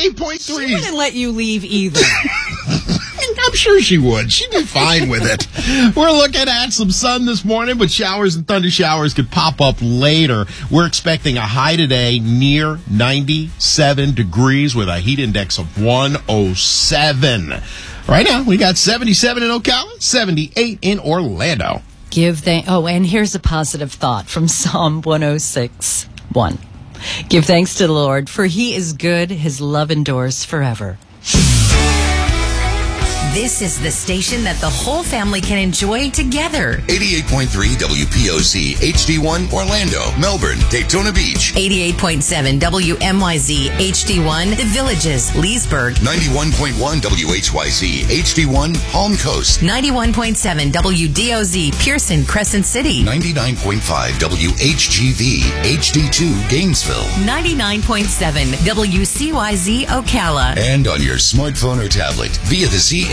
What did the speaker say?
88.3. She wouldn't let you leave either. I'm sure she would. She'd be fine with it. We're looking at some sun this morning, but showers and thunder showers could pop up later. We're expecting a high today near 97 degrees with a heat index of 107. Right now, we got 77 in Ocala, 78 in Orlando. And here's a positive thought from Psalm 106:1. Give thanks to the Lord, for he is good, his love endures forever. This is the station that the whole family can enjoy together. 88.3 WPOC HD1 Orlando, Melbourne, Daytona Beach. 88.7 WMYZ HD1 The Villages, Leesburg. 91.1 WHYZ HD1 Palm Coast. 91.7 WDOZ Pearson, Crescent City. 99.5 WHGV HD2 Gainesville. 99.7 WCYZ Ocala. And on your smartphone or tablet via the